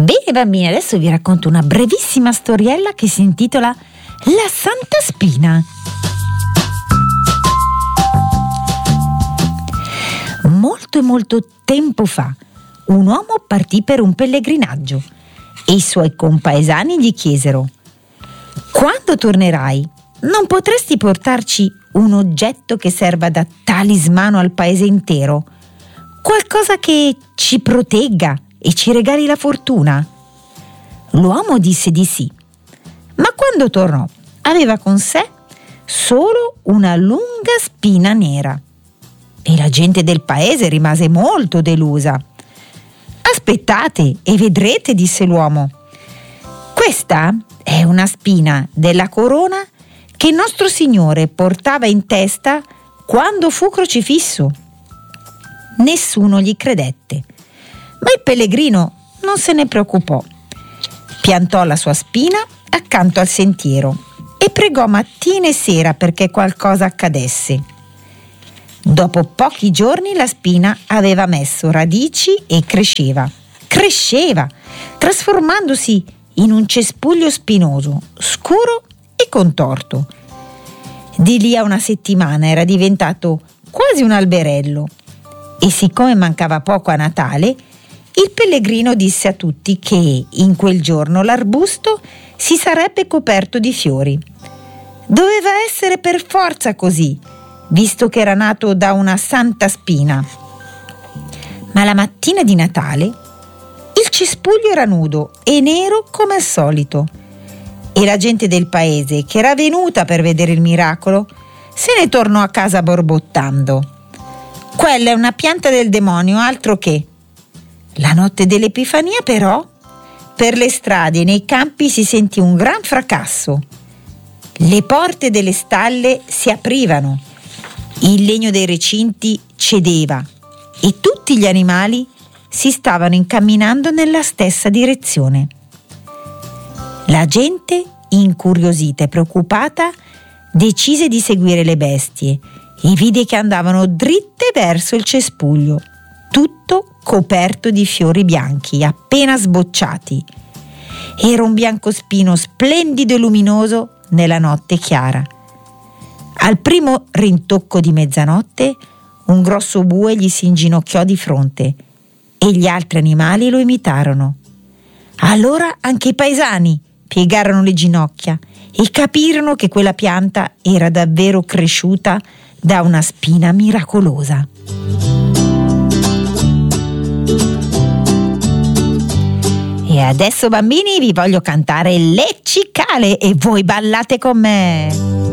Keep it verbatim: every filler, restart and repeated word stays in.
Bene bambini, adesso vi racconto una brevissima storiella che si intitola La Santa Spina. Molto e molto tempo fa, un uomo partì per un pellegrinaggio e i suoi compaesani gli chiesero: «Quando tornerai, non potresti portarci un oggetto che serva da talismano al paese intero? Qualcosa che ci protegga e ci regali la fortuna?» L'uomo disse di sì, ma quando tornò aveva con sé solo una lunga spina nera e la gente del paese rimase molto delusa. «Aspettate e vedrete», disse l'uomo. «Questa è una spina della corona che nostro Signore portava in testa quando fu crocifisso». Nessuno gli credette, ma il pellegrino non se ne preoccupò. Piantò la sua spina accanto al sentiero e pregò mattina e sera perché qualcosa accadesse. Dopo pochi giorni la spina aveva messo radici e cresceva, cresceva, trasformandosi in un cespuglio spinoso, scuro e contorto. Di lì a una settimana era diventato quasi un alberello e siccome mancava poco a Natale, il pellegrino disse a tutti che in quel giorno l'arbusto si sarebbe coperto di fiori. Doveva essere per forza così, visto che era nato da una santa spina. Ma la mattina di Natale il cespuglio era nudo e nero come al solito e la gente del paese, che era venuta per vedere il miracolo, se ne tornò a casa borbottando: «Quella è una pianta del demonio, altro che!» La notte dell'Epifania, però, per le strade e nei campi si sentì un gran fracasso. Le porte delle stalle si aprivano, il legno dei recinti cedeva e tutti gli animali si stavano incamminando nella stessa direzione. La gente, incuriosita e preoccupata, decise di seguire le bestie e vide che andavano dritte verso il cespuglio, tutto coperto di fiori bianchi appena sbocciati. Era un biancospino splendido e luminoso nella notte chiara. Al primo rintocco di mezzanotte un grosso bue gli si inginocchiò di fronte e gli altri animali lo imitarono. Allora anche i paesani piegarono le ginocchia e capirono che quella pianta era davvero cresciuta da una spina miracolosa. E adesso bambini vi voglio cantare Le Cicale e voi ballate con me.